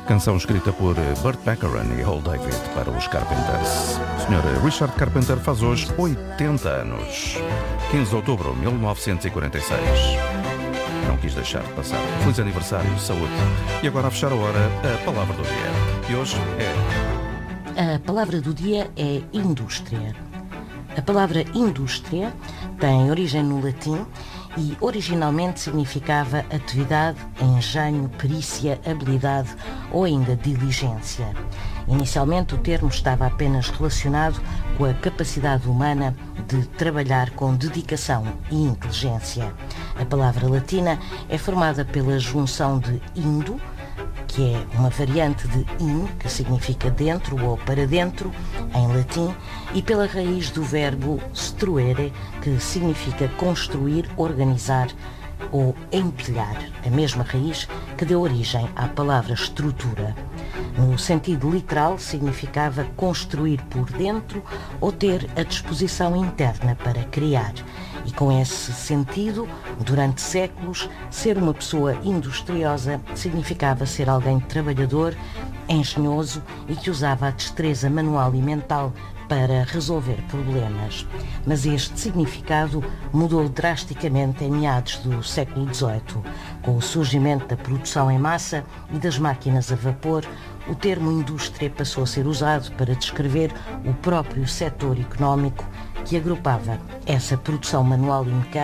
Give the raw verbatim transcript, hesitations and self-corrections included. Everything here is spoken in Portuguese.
Canção escrita por Burt Bacharach e Hal David para os Carpenters. O senhor Richard Carpenter faz hoje oitenta anos. quinze de outubro de mil novecentos e quarenta e seis. Não quis deixar de passar. Feliz aniversário, saúde. E agora, a fechar a hora, a palavra do dia. E hoje é... A palavra do dia é indústria. A palavra indústria tem origem no latim e originalmente significava atividade, engenho, perícia, habilidade ou ainda diligência. Inicialmente o termo estava apenas relacionado com a capacidade humana de trabalhar com dedicação e inteligência. A palavra latina é formada pela junção de indo, que é uma variante de in, que significa dentro ou para dentro, em latim, e pela raiz do verbo struere, que significa construir, organizar ou empilhar, a mesma raiz que deu origem à palavra estrutura. No sentido literal, significava construir por dentro ou ter a disposição interna para criar. E com esse sentido, durante séculos, ser uma pessoa industriosa significava ser alguém trabalhador, engenhoso e que usava a destreza manual e mental para resolver problemas. Mas este significado mudou drasticamente em meados do século dezoito. Com o surgimento da produção em massa e das máquinas a vapor, o termo indústria passou a ser usado para descrever o próprio setor económico que agrupava essa produção manual e mecânica